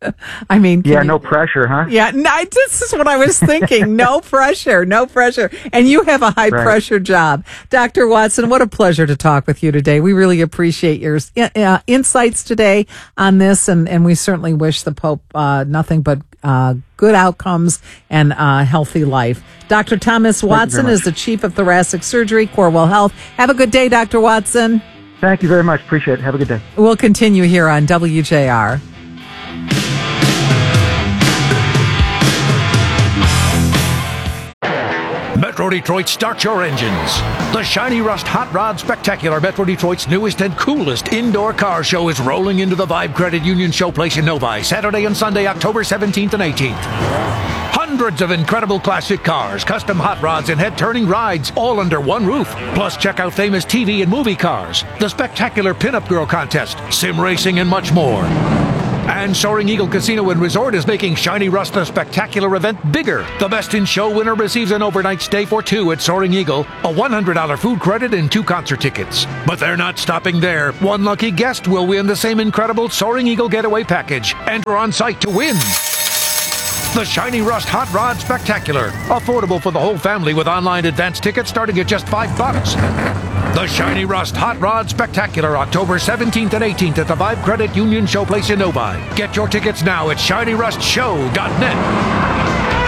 I mean, no pressure, huh? Yeah, this is what I was thinking. No pressure. And you have a high pressure job. Dr. Watson, what a pleasure to talk with you today. We really appreciate your insights today on this, and we certainly wish the Pope nothing but good outcomes and healthy life. Dr. Thomas Watson is the Chief of Thoracic Surgery, Corewell Health. Have a good day, Dr. Watson. Thank you very much. Appreciate it. Have a good day. We'll continue here on WJR. Metro Detroit, start your engines. The Shiny Rust Hot Rod Spectacular, Metro Detroit's newest and coolest indoor car show, is rolling into the Vibe Credit Union Showplace in Novi, Saturday and Sunday, October 17th and 18th. Hundreds of incredible classic cars, custom hot rods, and head-turning rides, all under one roof. Plus, check out famous TV and movie cars, the spectacular Pinup Girl Contest, sim racing, and much more. And Soaring Eagle Casino and Resort is making Shiny Rust the Spectacular event bigger. The Best in Show winner receives an overnight stay for two at Soaring Eagle, a $100 food credit, and 2 concert tickets. But they're not stopping there. One lucky guest will win the same incredible Soaring Eagle Getaway Package. Enter on site to win. The Shiny Rust Hot Rod Spectacular. Affordable for the whole family with online advance tickets starting at just $5. The Shiny Rust Hot Rod Spectacular, October 17th and 18th at the Vibe Credit Union Showplace in Novi. Get your tickets now at ShinyRustShow.net.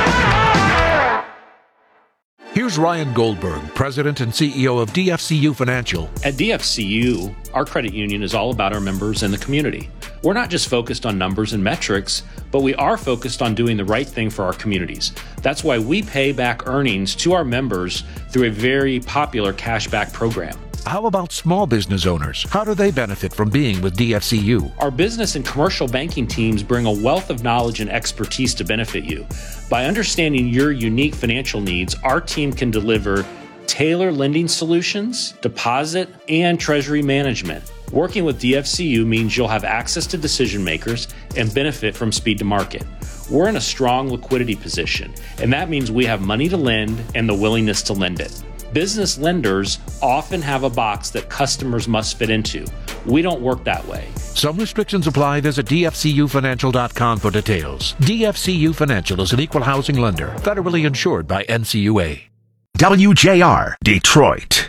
Here's Ryan Goldberg, President and CEO of DFCU Financial. At DFCU, our credit union is all about our members and the community. We're not just focused on numbers and metrics, but we are focused on doing the right thing for our communities. That's why we pay back earnings to our members through a very popular cashback program. How about small business owners? How do they benefit from being with DFCU? Our business and commercial banking teams bring a wealth of knowledge and expertise to benefit you. By understanding your unique financial needs, our team can deliver tailored lending solutions, deposit, and treasury management. Working with DFCU means you'll have access to decision makers and benefit from speed to market. We're in a strong liquidity position, and that means we have money to lend and the willingness to lend it. Business lenders often have a box that customers must fit into. We don't work that way. Some restrictions apply. Visit DFCUFinancial.com for details. DFCU Financial is an equal housing lender, federally insured by NCUA. WJR, Detroit.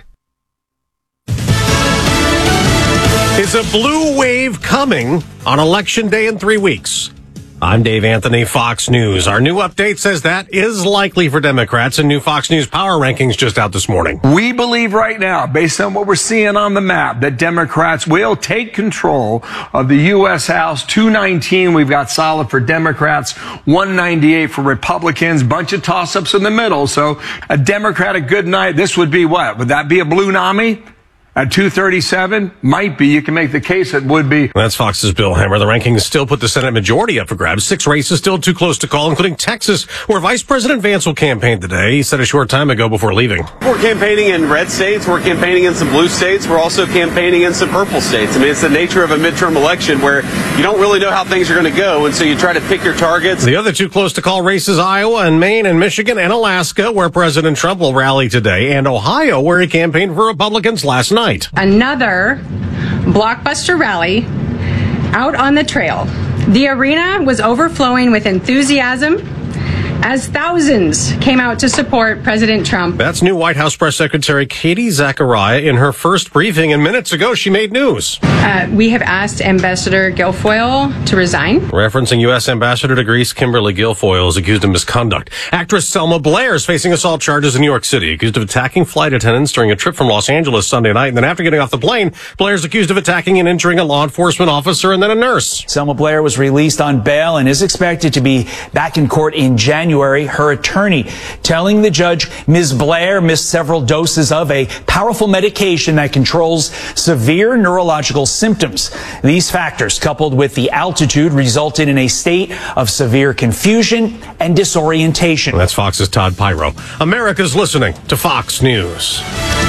Is a blue wave coming on Election Day in 3 weeks? I'm Dave Anthony, Fox News. Our new update says that is likely for Democrats, and new Fox News power rankings just out this morning. We believe right now, based on what we're seeing on the map, that Democrats will take control of the U.S. House. 219 we've got solid for Democrats, 198 for Republicans, bunch of toss-ups in the middle. So a Democratic good night, this would be what? Would that be a blue NAMI? At 237, might be. You can make the case it would be. That's Fox's Bill Hammer. The rankings still put the Senate majority up for grabs. 6 races still too close to call, including Texas, where Vice President Vance will campaign today. He said a short time ago before leaving. We're campaigning in red states. We're campaigning in some blue states. We're also campaigning in some purple states. I mean, it's the nature of a midterm election where you don't really know how things are going to go, and so you try to pick your targets. The other 2 close to call races, Iowa and Maine and Michigan and Alaska, where President Trump will rally today, and Ohio, where he campaigned for Republicans last night. Another blockbuster rally out on the trail. The arena was overflowing with enthusiasm as thousands came out to support President Trump. That's new White House Press Secretary Katie Zachariah in her first briefing, and minutes ago she made news. We have asked Ambassador Guilfoyle to resign. Referencing U.S. Ambassador to Greece Kimberly Guilfoyle is accused of misconduct. Actress Selma Blair is facing assault charges in New York City, accused of attacking flight attendants during a trip from Los Angeles Sunday night. And then after getting off the plane, Blair is accused of attacking and injuring a law enforcement officer and then a nurse. Selma Blair was released on bail and is expected to be back in court in January. Her attorney telling the judge Ms. Blair missed several doses of a powerful medication that controls severe neurological symptoms. These factors, coupled with the altitude, resulted in a state of severe confusion and disorientation. That's Fox's Todd Pyro. America's listening to Fox News.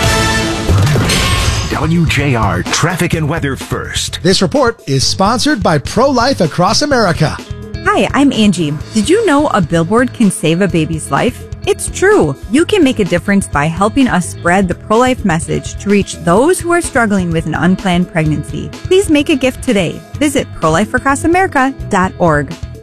WJR Traffic and Weather First. This report is sponsored by Pro-Life Across America. Hi, I'm Angie. Did you know a billboard can save a baby's life? It's true. You can make a difference by helping us spread the pro-life message to reach those who are struggling with an unplanned pregnancy. Please make a gift today. Visit prolifeacrossamerica.org.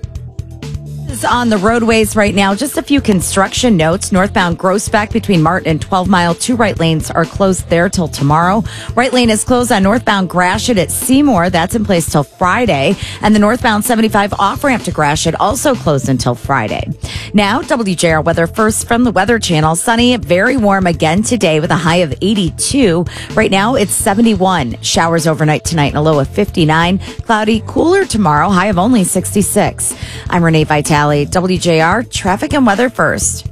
On the roadways right now, just a few construction notes. Northbound Groesbeck between Martin and 12 Mile, 2 right lanes are closed there till tomorrow. Right lane is closed on northbound Gratiot at Seymour. That's in place till Friday. And the northbound 75 off-ramp to Gratiot also closed until Friday. Now, WJR weather first from the Weather Channel. Sunny, very warm again today with a high of 82. Right now, it's 71. Showers overnight tonight and a low of 59. Cloudy, cooler tomorrow, high of only 66. I'm Renee Vitale. WJR, traffic and weather first.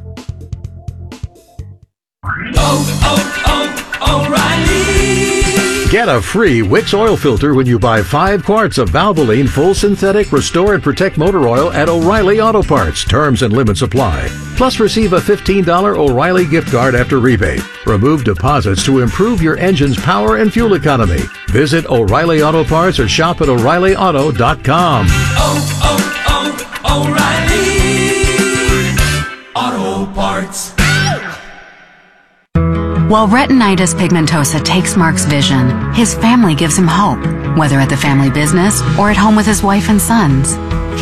O'Reilly. Get a free Wix oil filter when you buy 5 quarts of Valvoline Full Synthetic Restore and Protect Motor Oil at O'Reilly Auto Parts. Terms and limits apply. Plus, receive a $15 O'Reilly gift card after rebate. Remove deposits to improve your engine's power and fuel economy. Visit O'Reilly Auto Parts or shop at O'ReillyAuto.com. O'Reilly Auto Parts. While retinitis pigmentosa takes Mark's vision, his family gives him hope, whether at the family business or at home with his wife and sons.